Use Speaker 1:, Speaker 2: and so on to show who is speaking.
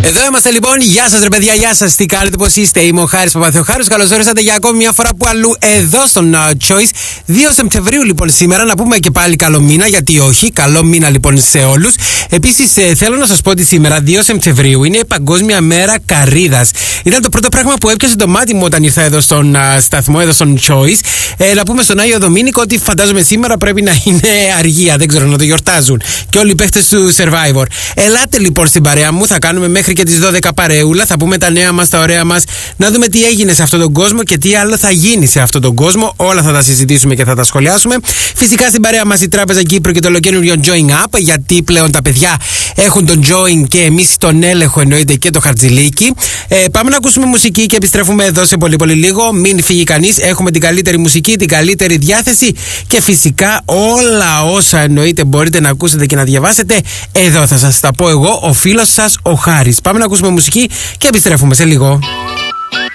Speaker 1: Εδώ είμαστε λοιπόν. Γεια σας ρε παιδιά, γεια σας. Τι κάνετε, πώς είστε? Είμαι ο Χάρης Παπαθεοχάρης. Καλώς ήρθατε για ακόμη μια φορά που αλλού εδώ στον Choice. 2 Σεπτεμβρίου λοιπόν σήμερα. Να πούμε και πάλι καλό μήνα, γιατί όχι. Καλό μήνα λοιπόν σε όλους. Επίσης θέλω να σας πω ότι σήμερα 2 Σεπτεμβρίου είναι η Παγκόσμια Μέρα Καρύδας. Ήταν το πρώτο πράγμα που έπιασε το μάτι μου όταν ήρθα εδώ στον σταθμό, εδώ στον Choice. Να πούμε στον Άγιο Δομήνικο ότι φαντάζομαι σήμερα πρέπει να είναι αργία. Δεν ξέρω, να το γιορτάζουν. Και όλοι οι παίχτες του Survivor. Ελάτε λοιπόν στην παρέα μου. Θα κάνουμε μέχρι και τις 12 παρεούλα. Θα πούμε τα νέα μας, τα ωραία μας. Να δούμε τι έγινε σε αυτόν τον κόσμο και τι άλλο θα γίνει σε αυτόν τον κόσμο. Όλα θα τα συζητήσουμε και θα τα σχολιάσουμε. Φυσικά στην παρέα μας η Τράπεζα Κύπρου και το ολοκαίνουργιο Join Up. Γιατί πλέον τα παιδιά έχουν τον Join και εμείς τον έλεγχο, εννοείται, και το χαρτζηλίκι. Πάμε να ακούσουμε μουσική και επιστρέφουμε εδώ σε πολύ πολύ λίγο. Μην φύγει κανείς. Έχουμε την καλύτερη μουσική, την καλύτερη διάθεση και φυσικά όλα όσα εννοείται μπορείτε να ακούσετε και να διαβάσετε. Εδώ θα σας τα πω εγώ, ο φίλος σας ο Χάρης. Πάμε να ακούσουμε μουσική και επιστρέφουμε σε λίγο.